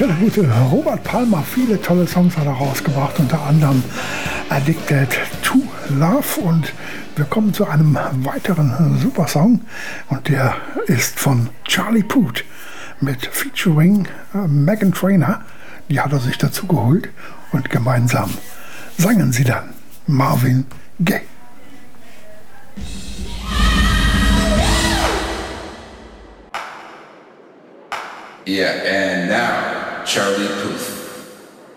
Ja, der gute Robert Palmer, viele tolle Songs hat er rausgebracht, unter anderem Addicted to Love. Und wir kommen zu einem weiteren Supersong und der ist von Charlie Puth mit Featuring Meghan Trainor. Die hat er sich dazu geholt und gemeinsam sangen sie dann Marvin Gaye. Yeah, and now Charlie Puth.